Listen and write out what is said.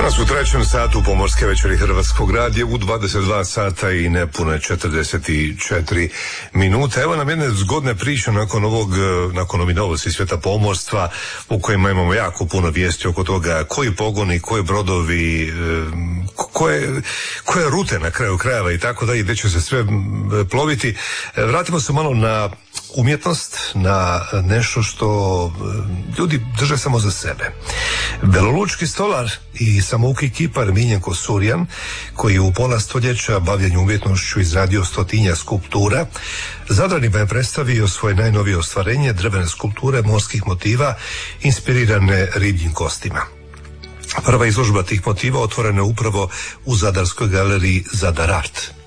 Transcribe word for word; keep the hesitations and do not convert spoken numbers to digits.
Danas u trećem satu pomorske večeri Hrvatskog radija u dvadeset dva sata i nepune četrdeset četiri minute. Evo nam jedne zgodne priče nakon ovog, nakon ovih novosti svijeta pomorstva u kojima imamo jako puno vijesti oko toga koji pogoni, koji brodovi, koje, koje rute na kraju krajeva i tako da i gdje će se sve ploviti. Vratimo se malo na umjetnost, na nešto što ljudi drže samo za sebe. Velolučki stolar i samouki kipar Miljenko Surjan, koji je u pola stoljeća bavljenju umjetnošću izradio stotinja skulptura, Zadranima je predstavio svoje najnovije ostvarenje, drvene skulpture morskih motiva inspirirane ribljim kostima. Prva izložba tih motiva otvorena je upravo u zadarskoj galeriji Zadar Art.